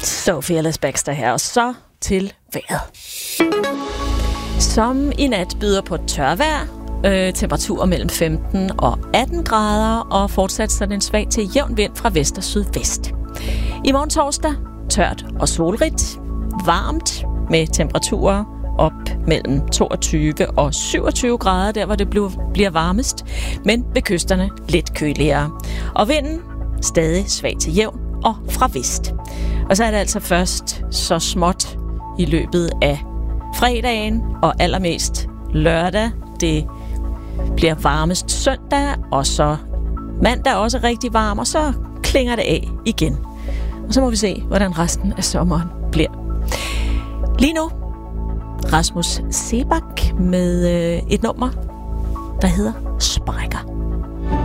Sophie Ellis Bextor her, og så til vejret. Som i nat byder på tørvejr, temperaturer mellem 15 og 18 grader, og fortsat sådan en svag til jævn vind fra vest og sydvest. I morgen torsdag tørt og solrigt, varmt med temperaturer op mellem 22 og 27 grader, der hvor det bliver varmest, men ved kysterne lidt køligere. Og vinden stadig svag til jævn og fra vest. Og så er det altså først så småt i løbet af fredagen og allermest lørdag. Det bliver varmest søndag, og så mandag også rigtig varm, og så klinger det af igen. Og så må vi se, hvordan resten af sommeren bliver. Lige nu, Rasmus Seebach med et nummer, der hedder Sprækker.